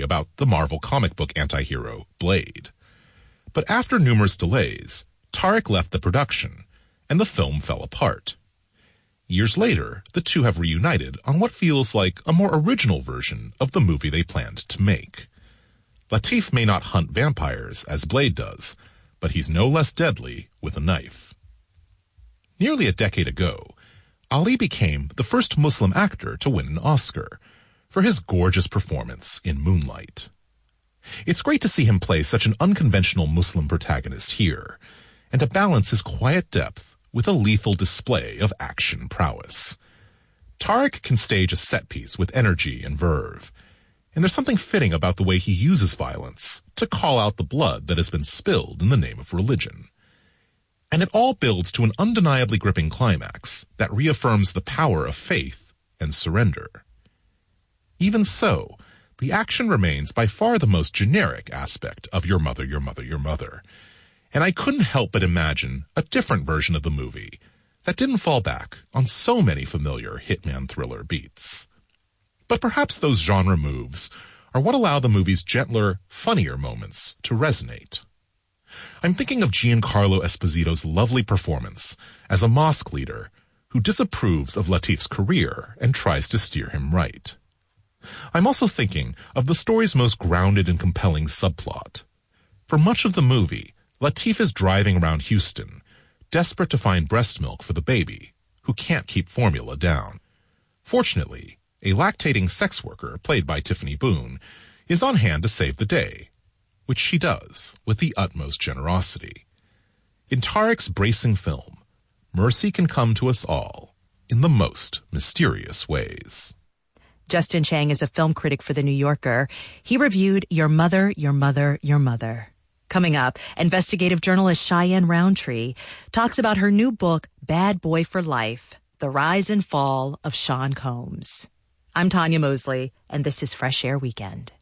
about the Marvel comic book antihero Blade. But after numerous delays, Tareq left the production, and the film fell apart. Years later, the two have reunited on what feels like a more original version of the movie they planned to make. Latif may not hunt vampires as Blade does, but he's no less deadly with a knife. Nearly a decade ago, Ali became the first Muslim actor to win an Oscar for his gorgeous performance in Moonlight. It's great to see him play such an unconventional Muslim protagonist here, and to balance his quiet depth with a lethal display of action prowess. Tareq can stage a set piece with energy and verve, and there's something fitting about the way he uses violence to call out the blood that has been spilled in the name of religion. And it all builds to an undeniably gripping climax that reaffirms the power of faith and surrender. Even so, the action remains by far the most generic aspect of Your Mother, Your Mother, Your Mother, and I couldn't help but imagine a different version of the movie that didn't fall back on so many familiar hitman thriller beats. But perhaps those genre moves are what allow the movie's gentler, funnier moments to resonate. I'm thinking of Giancarlo Esposito's lovely performance as a mosque leader who disapproves of Latif's career and tries to steer him right. I'm also thinking of the story's most grounded and compelling subplot. For much of the movie, Latif is driving around Houston, desperate to find breast milk for the baby, who can't keep formula down. Fortunately, a lactating sex worker, played by Tiffany Boone, is on hand to save the day, which she does with the utmost generosity. In Tareq's bracing film, mercy can come to us all in the most mysterious ways. Justin Chang is a film critic for The New Yorker. He reviewed Your Mother, Your Mother, Your Mother. Coming up, investigative journalist Cheyenne Roundtree talks about her new book, Bad Boy for Life, The Rise and Fall of Sean Combs. I'm Tanya Mosley, and this is Fresh Air Weekend.